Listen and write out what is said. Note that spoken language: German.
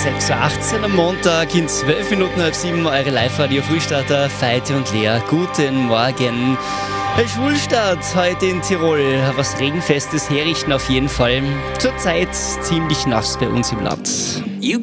6.18 Uhr am Montag in 12 Minuten halb 7 eure Live-Radio-Frühstarter Feite und Lea. Guten Morgen. Ein Schulstart heute in Tirol. Was Regenfestes herrichten auf jeden Fall. Zurzeit ziemlich nass bei uns im Land. You